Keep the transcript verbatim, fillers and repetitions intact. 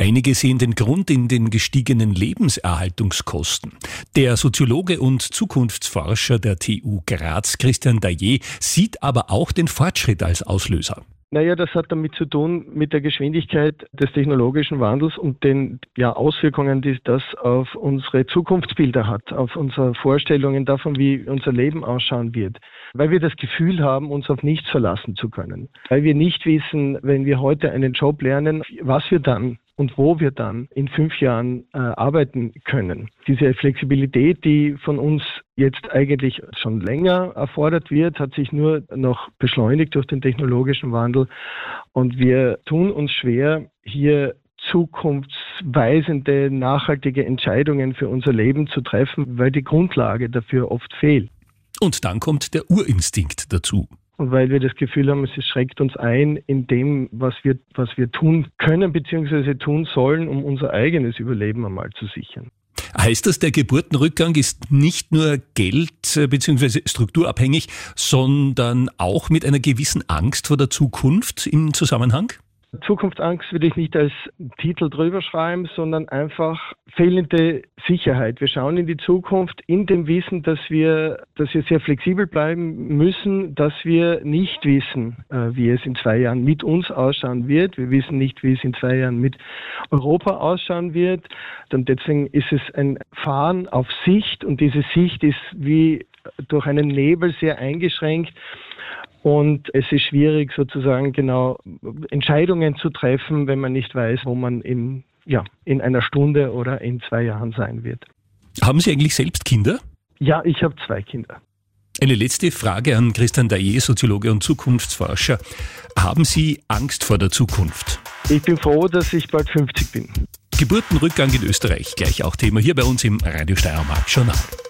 Einige sehen den Grund in den gestiegenen Lebenserhaltungskosten. Der Soziologe und Zukunftsforscher der T U Graz, Christian Daillet, sieht aber auch den Fortschritt als Auslöser. Naja, das hat damit zu tun mit der Geschwindigkeit des technologischen Wandels und den ja, Auswirkungen, die das auf unsere Zukunftsbilder hat, auf unsere Vorstellungen davon, wie unser Leben ausschauen wird. Weil wir das Gefühl haben, uns auf nichts verlassen zu können. Weil wir nicht wissen, wenn wir heute einen Job lernen, was wir dann und wo wir dann in fünf Jahren äh, arbeiten können. Diese Flexibilität, die von uns jetzt eigentlich schon länger erfordert wird, hat sich nur noch beschleunigt durch den technologischen Wandel. Und wir tun uns schwer, hier zukunftsweisende, nachhaltige Entscheidungen für unser Leben zu treffen, weil die Grundlage dafür oft fehlt. Und dann kommt der Urinstinkt dazu. Und weil wir das Gefühl haben, es schreckt uns ein in dem, was wir, was wir tun können bzw. tun sollen, um unser eigenes Überleben einmal zu sichern. Heißt das, der Geburtenrückgang ist nicht nur Geld- bzw. strukturabhängig, sondern auch mit einer gewissen Angst vor der Zukunft im Zusammenhang? Zukunftsangst würde ich nicht als Titel drüber schreiben, sondern einfach fehlende Sicherheit. Wir schauen in die Zukunft in dem Wissen, dass wir, dass wir sehr flexibel bleiben müssen, dass wir nicht wissen, wie es in zwei Jahren mit uns ausschauen wird. Wir wissen nicht, wie es in zwei Jahren mit Europa ausschauen wird. Und deswegen ist es ein Fahren auf Sicht und diese Sicht ist wie durch einen Nebel sehr eingeschränkt. Und es ist schwierig, sozusagen genau Entscheidungen zu treffen, wenn man nicht weiß, wo man in, ja, in einer Stunde oder in zwei Jahren sein wird. Haben Sie eigentlich selbst Kinder? Ja, ich habe zwei Kinder. Eine letzte Frage an Christian Daillet, Soziologe und Zukunftsforscher. Haben Sie Angst vor der Zukunft? Ich bin froh, dass ich bald fünfzig bin. Geburtenrückgang in Österreich, gleich auch Thema hier bei uns im Radio Steiermark Journal.